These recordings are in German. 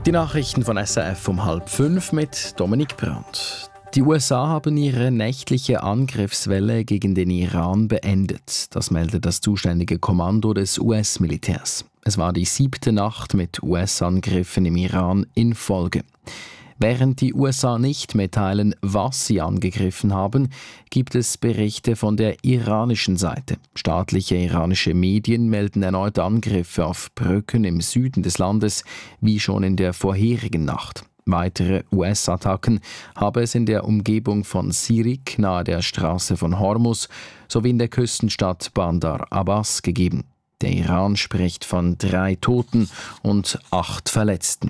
Die Nachrichten von SRF um 4:30 mit Dominik Brandt. Die USA haben ihre nächtliche Angriffswelle gegen den Iran beendet. Das meldet das zuständige Kommando des US-Militärs. Es war die 7. Nacht mit US-Angriffen im Iran in Folge. Während die USA nicht mitteilen, was sie angegriffen haben, gibt es Berichte von der iranischen Seite. Staatliche iranische Medien melden erneut Angriffe auf Brücken im Süden des Landes, wie schon in der vorherigen Nacht. Weitere US-Attacken habe es in der Umgebung von Sirik nahe der Straße von Hormuz sowie in der Küstenstadt Bandar Abbas gegeben. Der Iran spricht von 3 Toten und 8 Verletzten.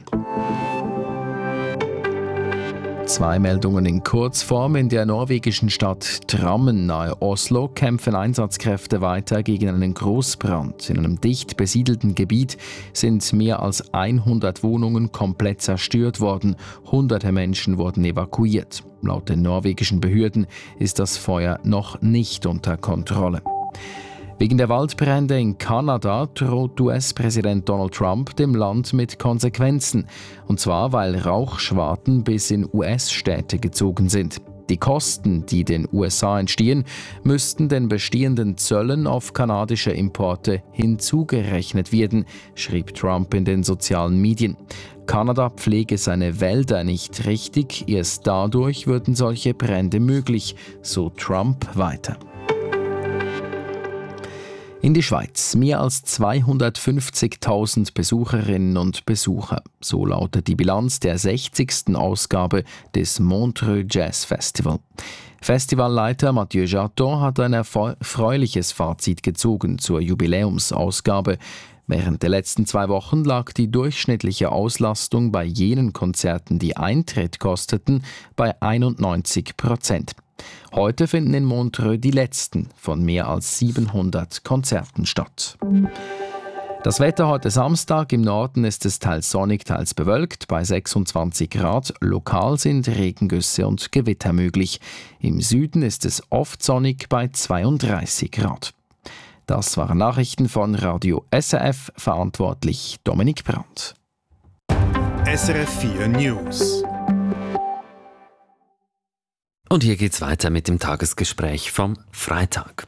2 Meldungen in Kurzform. In der norwegischen Stadt Drammen nahe Oslo kämpfen Einsatzkräfte weiter gegen einen Großbrand. In einem dicht besiedelten Gebiet sind mehr als 100 Wohnungen komplett zerstört worden. Hunderte Menschen wurden evakuiert. Laut den norwegischen Behörden ist das Feuer noch nicht unter Kontrolle. Wegen der Waldbrände in Kanada droht US-Präsident Donald Trump dem Land mit Konsequenzen. Und zwar, weil Rauchschwaden bis in US-Städte gezogen sind. Die Kosten, die den USA entstehen, müssten den bestehenden Zöllen auf kanadische Importe hinzugerechnet werden, schrieb Trump in den sozialen Medien. Kanada pflege seine Wälder nicht richtig, erst dadurch würden solche Brände möglich, so Trump weiter. In die Schweiz mehr als 250.000 Besucherinnen und Besucher. So lautet die Bilanz der 60. Ausgabe des Montreux Jazz Festival. Festivalleiter Mathieu Jaton hat ein erfreuliches Fazit gezogen zur Jubiläumsausgabe. Während der letzten 2 Wochen lag die durchschnittliche Auslastung bei jenen Konzerten, die Eintritt kosteten, bei 91%. Heute finden in Montreux die letzten von mehr als 700 Konzerten statt. Das Wetter heute Samstag: im Norden ist es teils sonnig, teils bewölkt, bei 26 Grad. Lokal sind Regengüsse und Gewitter möglich. Im Süden ist es oft sonnig bei 32 Grad. Das waren Nachrichten von Radio SRF, verantwortlich Dominik Brandt. SRF 4 News. Und hier geht's weiter mit dem Tagesgespräch vom Freitag.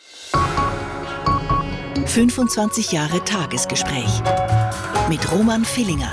25 Jahre Tagesgespräch mit Roman Villinger.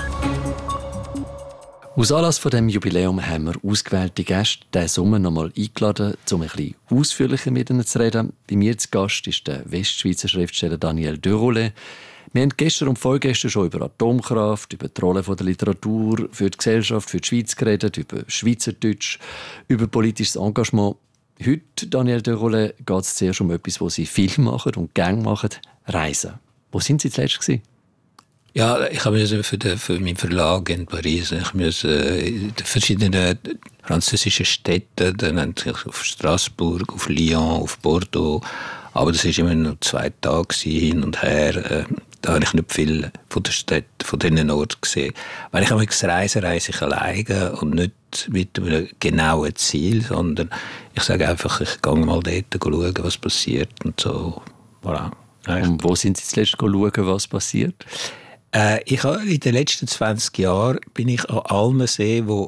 Aus Anlass von dem Jubiläum haben wir ausgewählte Gäste diesen Sommer noch einmal eingeladen, um ein bisschen ausführlicher mit ihnen zu reden. Bei mir zu Gast ist der Westschweizer Schriftsteller Daniel de Roulet. Wir haben gestern und vorgestern schon über Atomkraft, über die Rolle der Literatur für die Gesellschaft, für die Schweiz geredet, über Schweizerdeutsch, über politisches Engagement. Heute, Daniel de Roulet, geht es zuerst um etwas, was Sie viel machen und gerne machen: Reisen. Wo sind Sie zuletzt gewesen? Ja, ich habe für meinen Verlag in Paris, ich musste in verschiedenen französischen Städten, dann auf Straßburg, auf Lyon, auf Bordeaux, aber das war immer nur 2 Tage hin und her. Da habe ich nicht viel von der Stadt, von diesen Orten gesehen. Weil ich reise ich alleine und nicht mit einem genauen Ziel, sondern ich sage einfach, ich gehe mal dort schauen, was passiert und so. Voilà. Und wo sind Sie zuletzt schauen, was passiert? Ich habe in den letzten 20 Jahren bin ich an allen Seen, die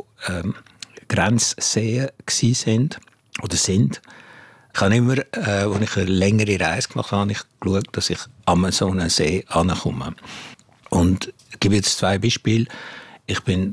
Grenzseen sind oder sind. Ich habe immer, als ich eine längere Reise gemacht habe, ich geschaut, dass ich an so einen See ankomme. Und ich gebe jetzt 2 Beispiele. Ich bin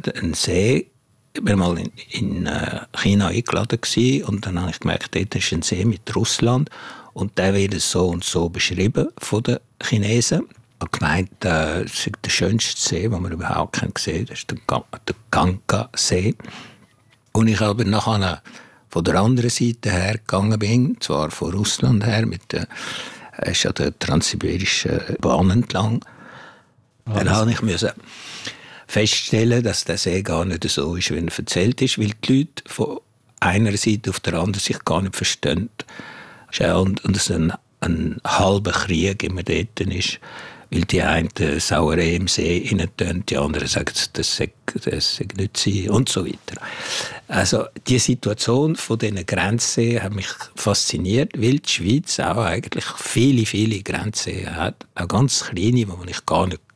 mal in China eingeladen gewesen, und dann habe ich gemerkt, dort ist ein See mit Russland und der wird so und so beschrieben von den Chinesen. Ich habe gemeint, das ist der schönste See, den man überhaupt gesehen hat. Das ist der Ganga-See. Und ich aber nachher von der anderen Seite her gegangen bin, zwar von Russland her, ist ja der transsibirischen Bahn entlang. Dann habe ich feststellen, dass der See gar nicht so ist, wie er erzählt ist, weil die Leute von einer Seite auf der anderen sich gar nicht verstehen. Und es ein halber Krieg immer dort ist, weil die einen Sauerei im See reintun, die anderen sagen, das sei nicht sein und so weiter. Also die Situation von diesen Grenzseen hat mich fasziniert, weil die Schweiz auch eigentlich viele, viele Grenzseen hat, auch ganz kleine, die ich gar nicht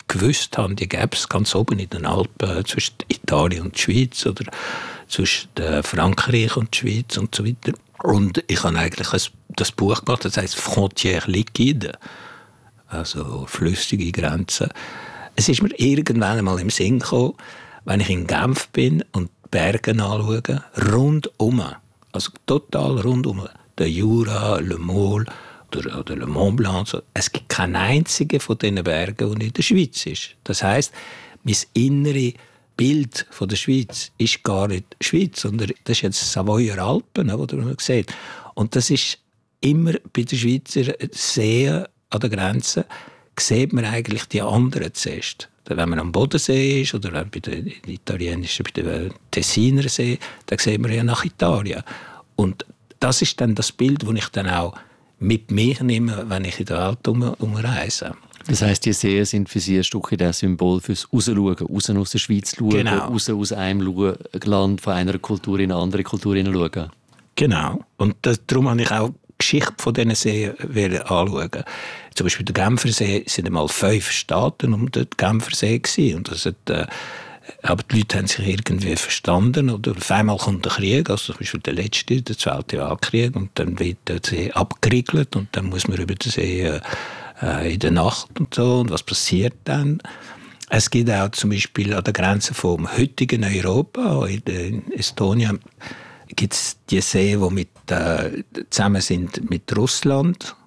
gewusst habe, die gäbe es ganz oben in den Alpen zwischen Italien und der Schweiz oder zwischen Frankreich und der Schweiz und so weiter. Und ich habe eigentlich das Buch gemacht, das heisst «Frontières liquides», also flüssige Grenzen. Es ist mir irgendwann einmal im Sinn gekommen, wenn ich in Genf bin und die Berge anschaue, rundum, also total rundum, der Jura, Le Môle oder Le Mont Blanc, so. Es gibt keinen einzigen von diesen Bergen, der in der Schweiz ist. Das heisst, mein innere Bild von der Schweiz ist gar nicht die Schweiz, sondern das ist jetzt Savoyer Alpen, die man sieht. Und das ist immer bei den Schweizer Seen an der Grenze, sieht man eigentlich die anderen zuerst. Wenn man am Bodensee ist oder bei den italienischen, bei den Tessiner See, dann sieht man ja nach Italien. Und das ist dann das Bild, das ich dann auch mit mir nehme, wenn ich in der Welt umreise. Das heisst, die Seen sind für Sie ein Stück das Symbol fürs Rausschauen, raus aus der Schweiz schauen, genau. Raus aus einem Land von einer Kultur in eine andere Kultur schauen. Genau. Und darum habe ich auch die Geschichte von diesen Seen anschauen. Zum Beispiel der Genfersee sind einmal 5 Staaten um den Genfersee gewesen. Und das hat, aber die Leute haben sich irgendwie verstanden. Oder auf einmal kommt der Krieg, also zum Beispiel der letzte, der Zweite Weltkrieg, und dann wird der See abgeriegelt und dann muss man über den See in der Nacht und so. Und was passiert dann? Es gibt auch zum Beispiel an der Grenze vom heutigen Europa, in Estonien, gibt es die Seen, die zusammen sind mit Russland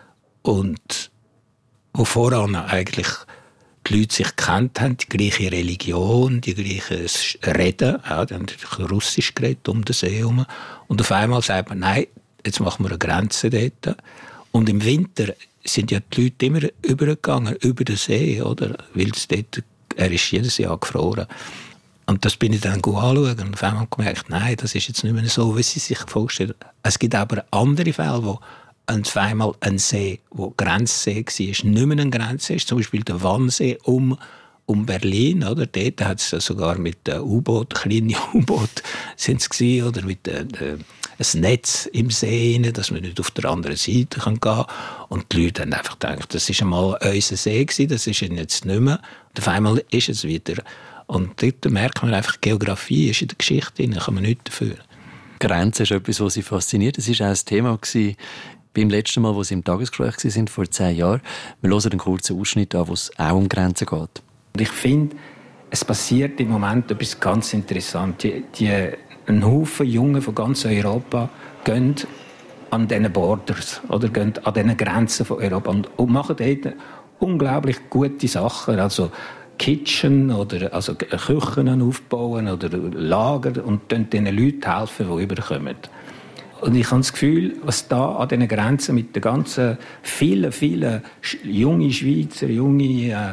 und wo voran eigentlich die Leute sich gekannt haben, die gleiche Religion, die gleiche Reden, auch, die haben Russisch geredet um den See herum. Und auf einmal sagt man, nein, jetzt machen wir eine Grenze dort. Und im Winter sind ja die Leute immer übergegangen, über den See, oder? Weil er ist jedes Jahr gefroren. Und das bin ich dann anschauen und auf einmal gemerkt, nein, das ist jetzt nicht mehr so, wie sie sich vorgestellt haben. Es gibt aber andere Fälle, wo auf einmal ein See, der Grenzsee war, nicht mehr ein Grenzsee ist. Zum Beispiel der Wannsee um Berlin. Oder? Dort hat es sogar mit U-Boot, kleinen U-Boot, oder mit ein Netz im See rein, dass man nicht auf der anderen Seite gehen kann. Und die Leute haben einfach gedacht, das war einmal unser See, das ist jetzt nicht mehr. Und auf einmal ist es wieder. Und dort merkt man einfach, Geografie ist in der Geschichte drin, kann man nichts dafür. Grenzen ist etwas, was Sie fasziniert. Das war auch ein Thema beim letzten Mal, wo Sie im Tagesgespräch waren, vor 10 Jahren. Wir hören einen kurzen Ausschnitt an, wo es auch um Grenzen geht. Ich finde, es passiert im Moment etwas ganz Interessantes. Ein Haufen Jungen von ganz Europa gehen an diesen Borders oder gehen an diesen Grenzen von Europa und machen dort unglaublich gute Sachen. Also Kitchen oder also Küchen aufbauen oder Lager und diesen Leuten helfen, die überkommen. Und ich habe das Gefühl, was da an diesen Grenzen mit den ganzen vielen jungen Schweizer, junge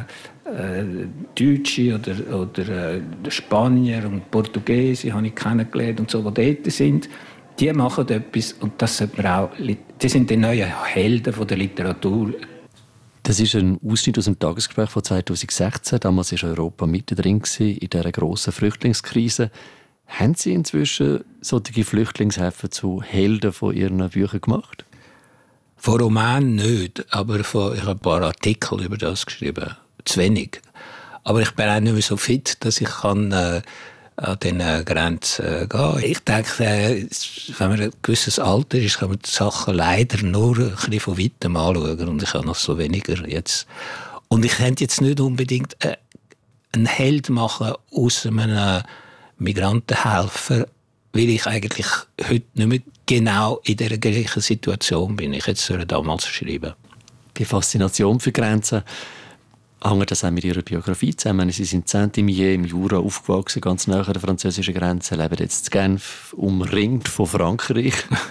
Deutsche oder Spanier und Portugiesen habe ich kennengelernt und so, die dort sind, die machen etwas und das sollte man auch, die sind die neuen Helden von der Literatur. Das ist ein Ausschnitt aus dem Tagesgespräch von 2016. Damals war Europa mittendrin in dieser grossen Flüchtlingskrise. Haben Sie inzwischen solche Flüchtlingshäfen zu Helden von Ihren Büchern gemacht? Von Romanen nicht, aber ich habe ein paar Artikel über das geschrieben. Zu wenig. Aber ich bin auch nicht mehr so fit, dass ich an diesen Grenzen gehen. Ich denke, wenn man ein gewisses Alter ist, kann man die Sachen leider nur ein bisschen von weitem anschauen. Und ich habe noch so weniger jetzt. Und ich könnte jetzt nicht unbedingt einen Held machen aus einem Migrantenhelfer, weil ich eigentlich heute nicht mehr genau in der gleichen Situation bin. Ich hätte es damals schreiben. Die Faszination für Grenzen, hängt das auch mit Ihrer Biografie zusammen? Sie sind in Saint-Imier im Jura aufgewachsen, ganz nahe an der französischen Grenze, leben jetzt in Genf, umringt von Frankreich.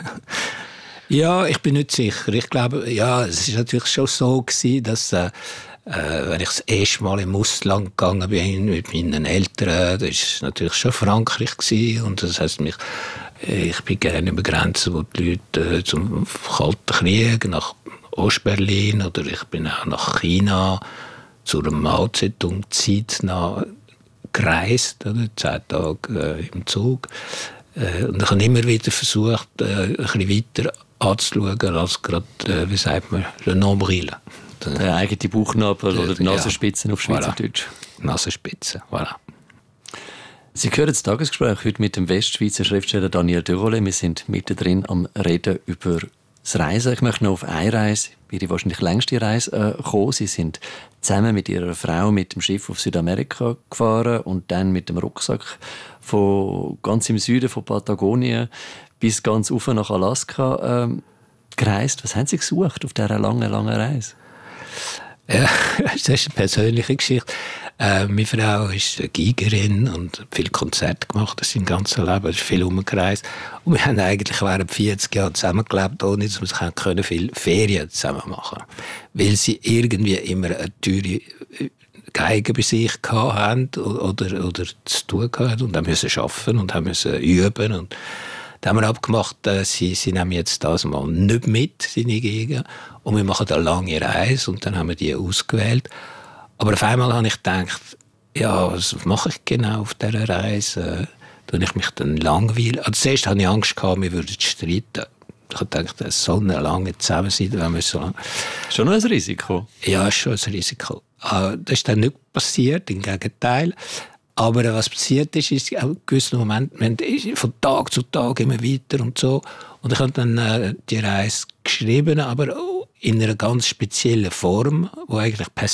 Ja, ich bin nicht sicher. Ich glaube, ja, es war natürlich schon so gewesen, dass wenn ich das erste Mal im Ausland gegangen bin mit meinen Eltern, das war natürlich schon Frankreich gewesen. Und das heisst, ich bin gerne über Grenzen, wo die Leute zum Kalten Krieg nach Ostberlin oder ich bin auch nach China zu einer Mao Zedong-Zeit gereist, 10 Tage im Zug. Und ich habe immer wieder versucht, ein bisschen weiter anzuschauen, als gerade, wie sagt man, le nombril. Der eigene Bauchnabel oder die Nasenspitzen auf Schweizerdeutsch. Voilà. Nasenspitzen, voilà. Sie hören das Tagesgespräch heute mit dem Westschweizer Schriftsteller Daniel Dürrole. Wir sind mittendrin am Reden über das Reisen. Ich möchte noch auf eine Reise, Ihre wahrscheinlich längste Reise, kommen. Sie sind zusammen mit Ihrer Frau mit dem Schiff auf Südamerika gefahren und dann mit dem Rucksack von ganz im Süden von Patagonien bis ganz rauf nach Alaska gereist. Was haben Sie gesucht auf dieser langen Reise? Ja, das ist eine persönliche Geschichte. Meine Frau ist eine Gigerin und hat viele Konzerte gemacht in seinem ganzen Leben, ist viel umgereist. Und wir haben eigentlich während 40 Jahren zusammengelebt, ohne dass wir viele Ferien zusammen machen können. Weil sie irgendwie immer eine teure Geige bei sich hatten oder zu tun hatten und haben müssen arbeiten und haben müssen üben. Und da haben wir abgemacht, sie nehmen jetzt das mal nicht mit, seine Geige, und wir machen eine lange Reise und dann haben wir die ausgewählt. Aber auf einmal habe ich gedacht, ja, was mache ich genau auf dieser Reise? Tue ich mich dann langweilen? Also zuerst hatte ich Angst, wir würden streiten. Ich habe gedacht, das ist so eine lange Zusammensein, wenn wir so lange... Schon noch ein Risiko? Ja, schon ein Risiko. Das ist dann nicht passiert, im Gegenteil. Aber was passiert ist auch in gewissen Momenten, wir haben von Tag zu Tag immer weiter und so. Und ich habe dann die Reise geschrieben, aber in einer ganz speziellen Form, die eigentlich